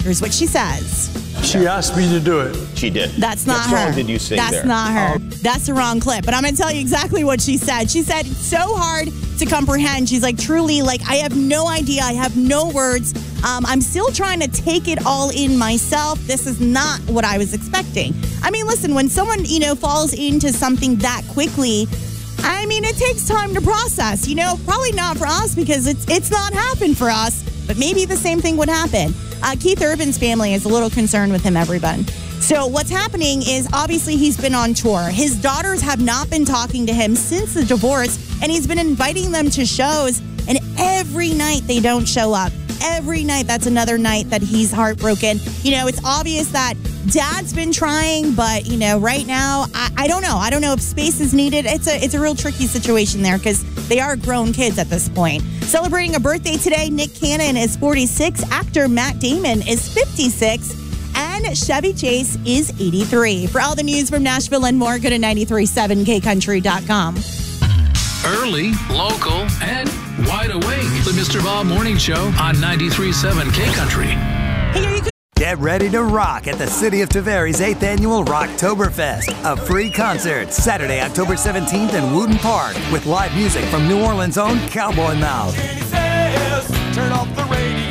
Here's what she says. She asked me to do it. She did. That's not her. What song did you sing That's there? not her. That's the wrong clip. But I'm going to tell you exactly what she said. She said, it's so hard to comprehend. She's like, truly, like, I have no idea. I have no words. I'm still trying to take it all in myself. This is not what I was expecting. I mean, listen, when someone, falls into something that quickly, I mean, it takes time to process, probably not for us because it's not happened for us, but maybe the same thing would happen. Keith Urban's family is a little concerned with him, everyone. So what's happening is obviously he's been on tour. His daughters have not been talking to him since the divorce, and he's been inviting them to shows, and every night they don't show up. Every night, that's another night that he's heartbroken. It's obvious that dad's been trying, but, right now, I don't know. I don't know if space is needed. It's a real tricky situation there because they are grown kids at this point. Celebrating a birthday today, Nick Cannon is 46, actor Matt Damon is 56, and Chevy Chase is 83. For all the news from Nashville and more, go to 937kcountry.com. Early, local, and wide awake. The Mr. Bob Morning Show on 93.7 K-Country. Hey, Get ready to rock at the City of Tavares 8th Annual Rocktoberfest, a free concert Saturday, October 17th in Wooten Park with live music from New Orleans' own Cowboy Mouth. Turn off the radio.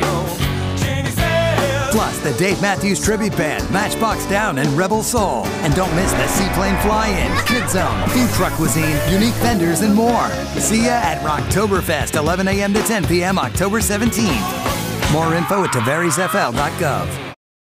Plus, the Dave Matthews Tribute Band, Matchbox Down, and Rebel Soul. And don't miss the Seaplane Fly-In, Kid Zone, Food Truck Cuisine, Unique Vendors, and more. See ya at Rocktoberfest, 11 a.m. to 10 p.m. October 17th. More info at tavaresfl.gov.